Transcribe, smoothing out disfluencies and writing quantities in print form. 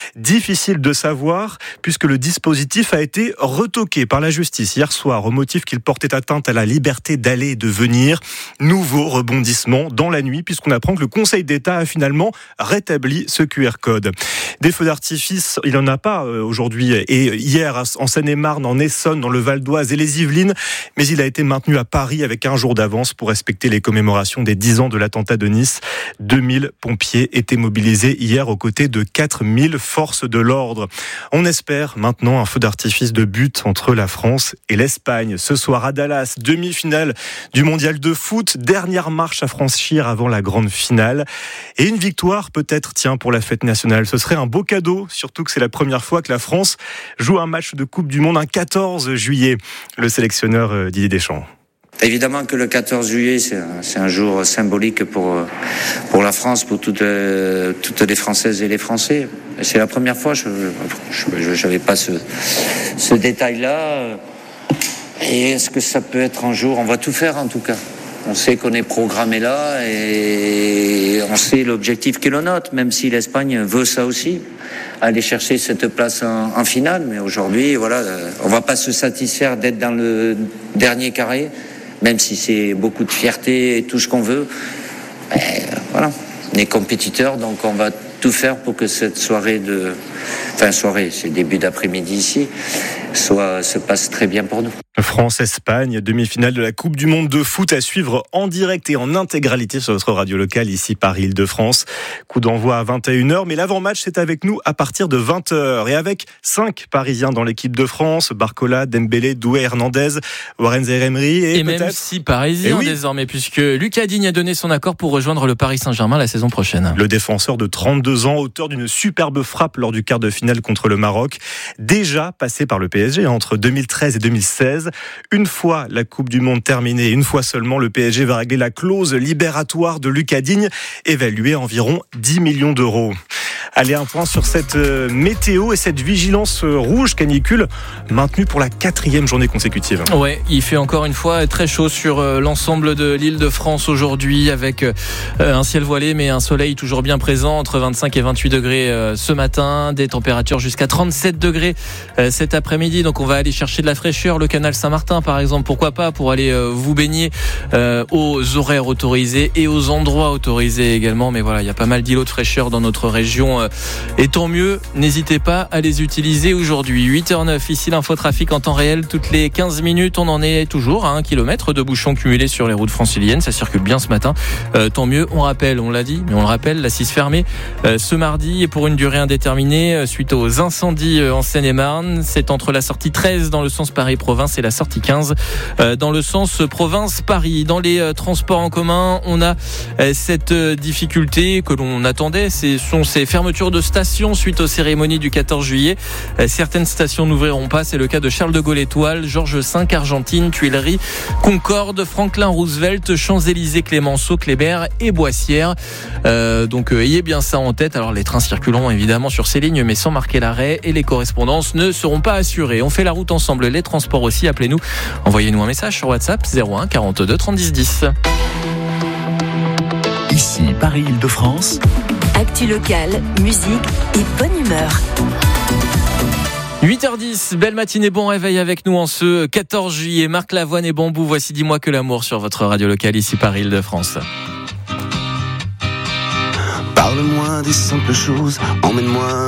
Difficile de savoir puisque le dispositif a été retoqué par la justice hier soir au motif qu'il portait atteinte à la liberté d'aller et de venir. Nouveau rebondissement dans la nuit puisqu'on apprend que le Conseil d'État a finalement rétabli ce QR code. Des feux d'artifice, il n'en a pas aujourd'hui et hier en Seine-et-Marne, en Essonne, dans le Val d'Oise et les Yvelines, mais il a été maintenu à Paris avec un jour d'avance pour respecter les commémorations des 10 ans de l'attentat de Nice. 2000 pompiers étaient mobilisés hier aux côtés de 4000 forces de l'ordre. On espère maintenant un feu d'artifice de but entre la France et l'Espagne. Ce soir à Dallas, demi-finale du mondial de foot, dernière marche à franchir avant la grande finale. Et une victoire peut-être, pour la fête nationale. Ce serait un beau cadeau, surtout que c'est la première fois que la France joue un match de Coupe du Monde un 14 juillet. Le sélectionneur Didier Deschamps. Évidemment que le 14 juillet, c'est un jour symbolique pour la France, pour toutes les Françaises et les Français. C'est la première fois, je n'avais pas ce détail-là. Et est-ce que ça peut être un jour ? On va tout faire en tout cas. On sait qu'on est programmé là et on sait l'objectif qui est le nôtre, même si l'Espagne veut ça aussi, aller chercher cette place en finale. Mais aujourd'hui, voilà, on va pas se satisfaire d'être dans le dernier carré, même si c'est beaucoup de fierté et tout ce qu'on veut. Mais voilà, on est compétiteurs, donc on va tout faire pour que cette soirée c'est début d'après-midi ici, se passe très bien pour nous. France-Espagne, demi-finale de la Coupe du Monde de foot à suivre en direct et en intégralité sur votre radio locale ici Paris-Île-de-France. Coup d'envoi à 21h, mais l'avant-match c'est avec nous à partir de 20h. Et avec 5 Parisiens dans l'équipe de France, Barcola, Dembélé, Doué, Hernandez, Warren Zaïre-Emery et peut-être... même 6 Parisiens désormais, puisque Lucas Digne a donné son accord pour rejoindre le Paris Saint-Germain la saison prochaine. Le défenseur de 32 ans, auteur d'une superbe frappe lors du quart de finale contre le Maroc, déjà passé par le PSG entre 2013 et 2016. Une fois la Coupe du Monde terminée, une fois seulement, le PSG va régler la clause libératoire de Lucas Digne, évaluée à environ 10 millions d'euros. Allez, un point sur cette météo et cette vigilance rouge canicule maintenue pour la 4e journée consécutive. Ouais, il fait encore une fois très chaud sur l'ensemble de l'Île-de-France aujourd'hui, avec un ciel voilé mais un soleil toujours bien présent, entre 25 et 28 degrés ce matin, des températures jusqu'à 37 degrés cet après-midi. Donc on va aller chercher de la fraîcheur, le canal Saint-Martin par exemple, pourquoi pas, pour aller vous baigner aux horaires autorisés et aux endroits autorisés également. Mais voilà, il y a pas mal d'îlots de fraîcheur dans notre région. Et tant mieux, n'hésitez pas à les utiliser aujourd'hui. 8h09, ici l'infotrafic en temps réel, toutes les 15 minutes, on en est toujours à 1 km de bouchons cumulés sur les routes franciliennes, ça circule bien ce matin, tant mieux. On rappelle, on l'a dit, mais on le rappelle, la 6 fermée ce mardi et pour une durée indéterminée suite aux incendies en Seine-et-Marne. C'est entre la sortie 13 dans le sens Paris-Province et la sortie 15 dans le sens Province-Paris. Dans les transports en commun, on a cette difficulté que l'on attendait, ce sont ces fermetures de stations suite aux cérémonies du 14 juillet. Certaines stations n'ouvriront pas, c'est le cas de Charles de Gaulle Étoile, Georges V, Argentine, Tuileries, Concorde, Franklin Roosevelt, Champs-Élysées, Clémenceau, Kléber et Boissière. Donc ayez bien ça en tête. Alors les trains circuleront évidemment sur ces lignes mais sans marquer l'arrêt et les correspondances ne seront pas assurées. On fait la route ensemble, les transports aussi, appelez-nous, envoyez-nous un message sur WhatsApp 01 42 30 10. Ici Paris-Île-de-France. Actu locale, musique et bonne humeur. 8h10, belle matinée, bon réveil avec nous en ce 14 juillet. Marc Lavoine et Bambou, voici Dis-moi que l'amour sur votre radio locale ici Paris-Île-de-France. Parle-moi des simples choses, emmène-moi